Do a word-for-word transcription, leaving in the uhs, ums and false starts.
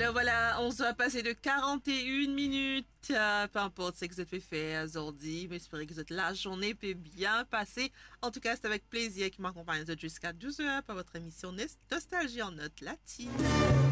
Ben voilà, on va passer de quarante et une minutes. Euh, peu importe ce que vous avez fait aujourd'hui, mais j'espère que toute la journée peut bien passer. En tout cas, c'est avec plaisir qui m'accompagne jusqu'à douze heures pour votre émission Nostalgie en note latine.